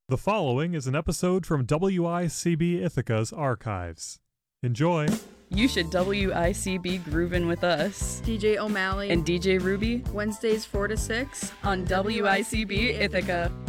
The following is an episode from WICB Ithaca's archives. Enjoy. You should WICB groovin' with us. DJ O'Malley And DJ Ruby Wednesdays 4 to 6 on WICB Ithaca.